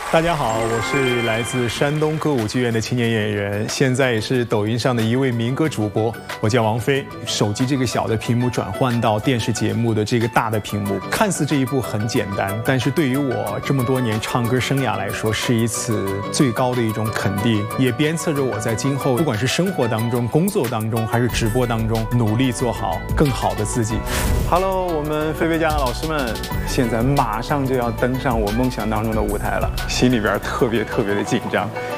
大家好，我是来自山东歌舞剧院的青年演员，现在也是抖音上的一位民歌主播。我叫王菲。手机这个小的屏幕转换到电视节目的这个大的屏幕，看似这一步很简单，但是对于我这么多年唱歌生涯来说，是一次最高的一种肯定，也鞭策着我在今后不管是生活当中、工作当中，还是直播当中，努力做好更好的自己。Hello， 我们菲菲家的老师们，现在马上就要登上我梦想当中的舞台了。心里边特别的紧张，